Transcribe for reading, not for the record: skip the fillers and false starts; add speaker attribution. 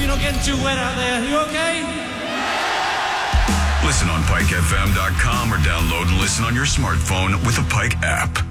Speaker 1: getting too wet out there. You okay?
Speaker 2: Listen on PikeFM.com or download and listen on your smartphone with the Pike app.